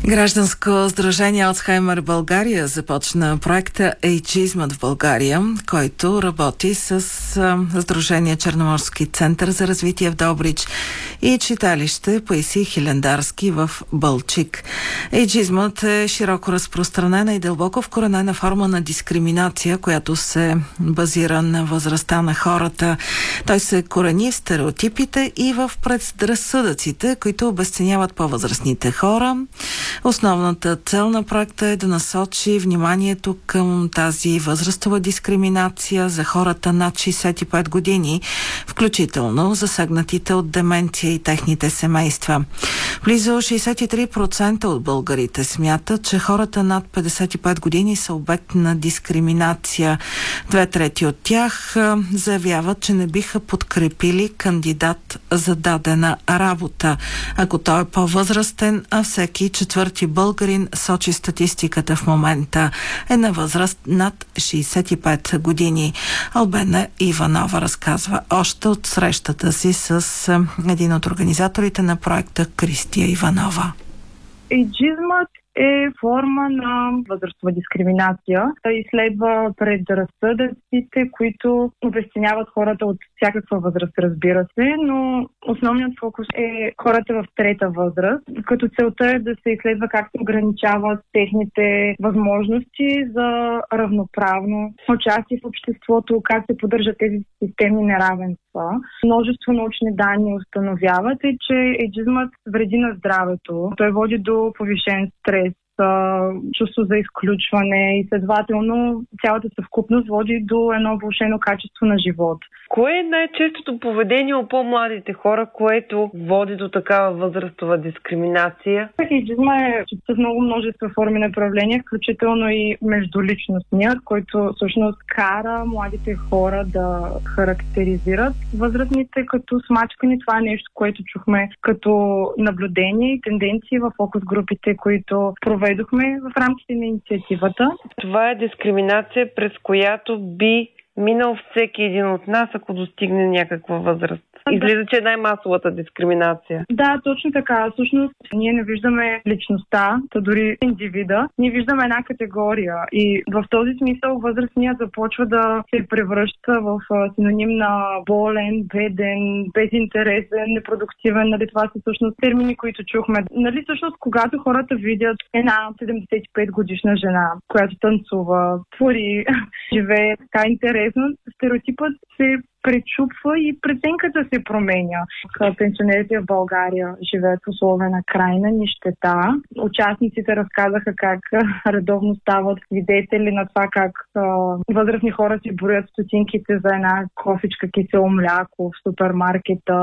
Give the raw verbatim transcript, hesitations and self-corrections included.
Гражданско сдружение Алцхаймер България започна проекта Ейджизмът в България, който работи с Сдружение Черноморски център за развитие в Добрич и читалище Паисий Хилендарски в Балчик. Ейджизмът е широко разпространена и дълбоко вкоренена форма на дискриминация, която се базира на възрастта на хората. Той се корени в стереотипите и в предразсъдъците, които обезценяват по-възрастните хора. Основната цел на проекта е да насочи вниманието към тази възрастова дискриминация за хората над шейсет и пет години, включително засегнатите от деменция и техните семейства. Близо шейсет и три процента от българите смятат, че хората над петдесет и пет години са обект на дискриминация. Две трети от тях заявяват, че не биха подкрепили кандидат за дадена работа, ако той е по-възрастен, а всеки четвърти българин, сочи статистиката в момента, е на възраст над шейсет и пет години. Албена Иванова разказва още от срещата си с един от организаторите на проекта Кристия Иванова. Ейджизмът е форма на възрастова дискриминация. Изследва предразсъдъците, които обезценяват хората от всякаква възраст, разбира се, но основният фокус е хората в трета възраст, като целта е да се изследва как се ограничават техните възможности за равноправно участие в обществото, как се поддържат тези системни неравенства. Множество научни данни установяват, е, че ейджизмът вреди на здравето. Той води до повишен стрес, чувство за изключване и следователно цялата съвкупност води до едно влошено качество на живот. Кое е най-честото поведение у по-младите хора, което води до такава възрастова дискриминация? Ейджизма е с много множество форми на проявление, включително и междуличностният, който всъщност кара младите хора да характеризират възрастните като смачкани. Това е нещо, което чухме като наблюдение и тенденции в фокус групите, които проведохме в рамките на инициативата. Това е дискриминация, през която би минал всеки един от нас, ако достигне някаква възраст. Излиза, че е най-масовата дискриминация. Да, точно така. Всъщност, ние не виждаме личността, то дори индивида. Ние виждаме една категория и в този смисъл възрастният започва да се превръща в синоним на болен, беден, безинтересен, непродуктивен. Нали, това са всъщност термини, които чухме. Нали, всъщност, когато хората видят една седемдесет и пет годишна жена, която танцува, твори, живее така интересно, стереотипът се пречупва и преценката се променя. Пенсионерите в България живеят в условия на крайна нищета. Участниците разказаха как редовно стават свидетели на това как а, възрастни хора си броят стотинките за една кофичка кисело мляко в супермаркета.